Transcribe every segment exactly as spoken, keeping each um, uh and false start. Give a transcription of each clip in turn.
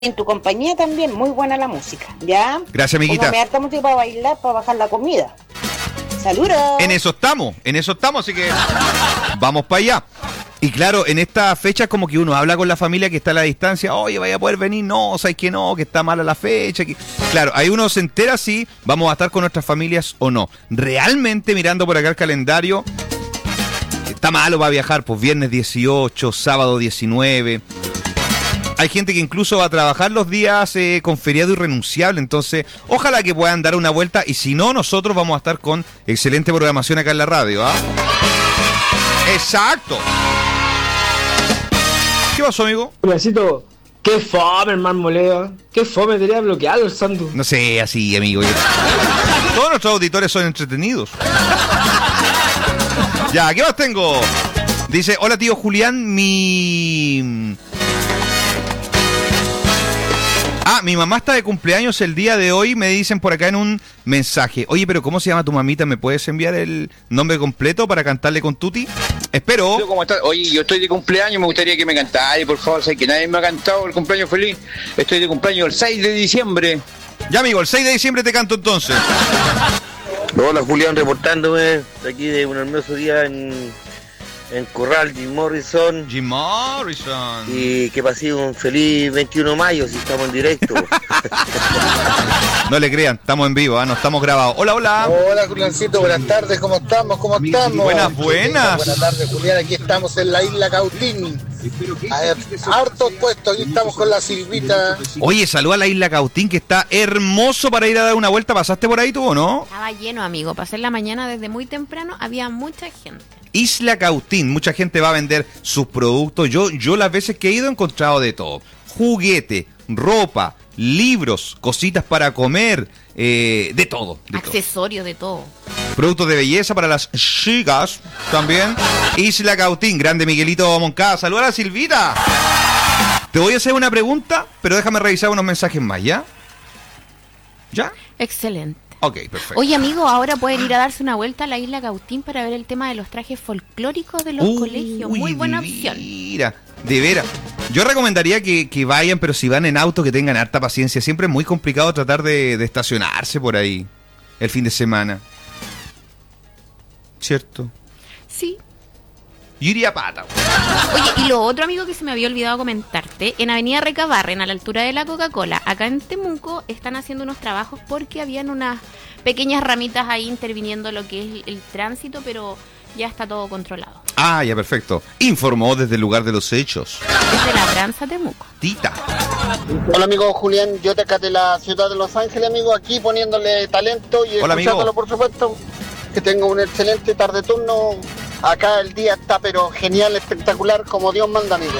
en tu compañía también, muy buena la música, ¿ya? Gracias, amiguita. Póngame harta música para bailar, para bajar la comida. ¡Saludos! En eso estamos, en eso estamos, así que vamos para allá. Y claro, en esta fecha es como que uno habla con la familia que está a la distancia. Oye, vaya a poder venir, no, sabes que no, que está mala la fecha. Que... Claro, ahí uno se entera si vamos a estar con nuestras familias o no. Realmente, mirando por acá el calendario, está malo para viajar, pues viernes dieciocho, sábado diecinueve. Hay gente que incluso va a trabajar los días eh, con feriado irrenunciable, entonces ojalá que puedan dar una vuelta y si no, nosotros vamos a estar con excelente programación acá en la radio, ¿ah? ¡Exacto! ¿Qué pasó, amigo? Pedacito, qué fome, hermano Moleo. Qué fome, debería bloquearlo el santo. No sé, así, amigo. Todos nuestros auditores son entretenidos. Ya, ¿qué más tengo? Dice, hola tío Julián, mi... Ah, mi mamá está de cumpleaños el día de hoy, me dicen por acá en un mensaje. Oye, pero ¿cómo se llama tu mamita? ¿Me puedes enviar el nombre completo para cantarle con Tuti? Espero. ¿Cómo estás? Oye, yo estoy de cumpleaños, me gustaría que me cantara, por favor, sé que nadie me ha cantado el cumpleaños feliz. Estoy de cumpleaños el seis de diciembre. Ya, amigo, el seis de diciembre te canto entonces. Hola, Julián, reportándome de aquí de un hermoso día en... en Corral, Jim Morrison. Jim Morrison. Y que pase un feliz veintiuno de mayo si estamos en directo. No le crean, estamos en vivo, ¿eh? No estamos grabados. Hola, hola. Hola, Juliancito, buenas tardes, ¿cómo estamos? ¿Cómo estamos? Buenas, buenas. Buenas tardes, Julián, aquí estamos en la isla Cautín. Hartos puestos, aquí estamos con la Silvita. Oye, saluda a la isla Cautín, que está hermoso para ir a dar una vuelta. ¿Pasaste por ahí tú o no? Estaba lleno, amigo. Pasé en la mañana desde muy temprano, había mucha gente. Isla Cautín, mucha gente va a vender sus productos. Yo, yo las veces que he ido he encontrado de todo. Juguete, ropa, libros, cositas para comer, eh, de todo. De Accesorios, de todo. Productos de belleza para las chicas también. Isla Cautín, grande Miguelito Moncada. Saluda a la Silvita. Te voy a hacer una pregunta, pero déjame revisar unos mensajes más, ¿ya? ¿Ya? Excelente. Ok, perfecto. Oye, amigo, ahora pueden ir a darse una vuelta a la isla Cautín para ver el tema de los trajes folclóricos de los Uy, colegios. Muy buena opción. Mira, de veras. Yo recomendaría que, que vayan, pero si van en auto, que tengan harta paciencia. Siempre es muy complicado tratar de, de estacionarse por ahí el fin de semana. ¿Cierto? Sí. Yo iría a pata. Oye, y lo otro, amigo, que se me había olvidado comentarte, en Avenida Recabarren, a la altura de la Coca-Cola, acá en Temuco, están haciendo unos trabajos porque habían unas pequeñas ramitas ahí interviniendo lo que es el, el tránsito, pero ya está todo controlado. Ah, ya, perfecto. Informó desde el lugar de los hechos. Desde la Tranza Temuco. Tita. Hola, amigo Julián, yo te acá de la ciudad de Los Ángeles, amigo, aquí poniéndole talento y Hola, escuchándolo, amigo. por supuesto. Que tenga un excelente tarde turno. Acá el día está pero genial, espectacular, como Dios manda, amigo.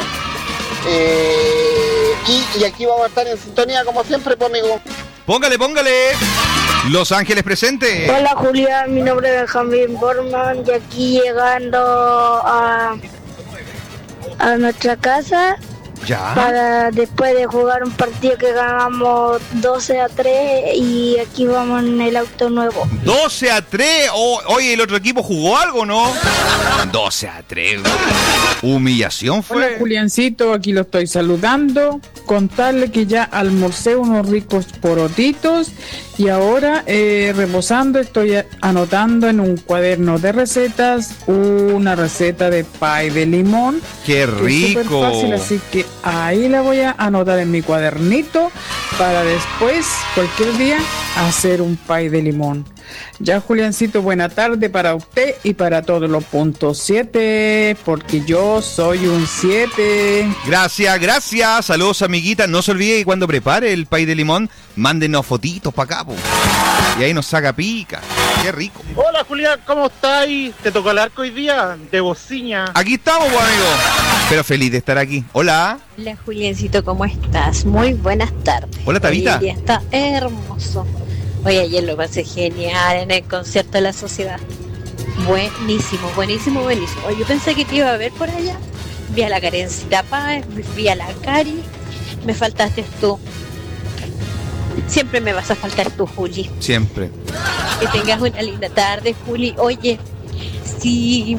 Eh, y, y aquí vamos a estar en sintonía como siempre, pues, amigo. Póngale, póngale. Los Ángeles presente. Hola Julián, mi nombre es Benjamín Borman y aquí llegando a, a nuestra casa Ya. para después de jugar un partido que ganamos doce a tres y aquí vamos en el auto nuevo. doce a tres. Oh, oye, ¿el otro equipo jugó algo, no? doce a tres. Humillación fue. Hola Juliancito, aquí lo estoy saludando. Contarle que ya almorcé unos ricos porotitos y ahora eh, reposando estoy anotando en un cuaderno de recetas una receta de pay de limón. ¡Qué Es súper rico! fácil, así que ahí la voy a anotar en mi cuadernito para después, cualquier día, hacer un pay de limón. Ya, Juliancito, buena tarde para usted y para todos los puntos siete, porque yo soy un siete. Gracias, gracias. Saludos, amiguita. No se olvide que cuando prepare el pay de limón, mándenos fotitos para acá, po. Y ahí nos saca pica. ¡Qué rico! Hola Julián, ¿cómo estáis? ¿Te tocó el arco hoy día? De bociña. Aquí estamos, pues, amigo. Pero feliz de estar aquí. Hola. Hola Juliancito, ¿cómo estás? Muy buenas tardes. Hola, Tabita. Hoy el día está hermoso. Hoy ayer lo pasé genial en el concierto de la Sociedad. Buenísimo, buenísimo, buenísimo. Oye, yo pensé que te iba a ver por allá. Vi a la Karencita Páez, vi a la Cari. Me faltaste tú. Siempre me vas a faltar tú, Juli. Siempre. Que tengas una linda tarde, Juli. Oye, si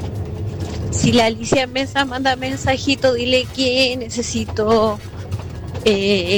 si la Alicia Mesa manda mensajito, dile que necesito Eh,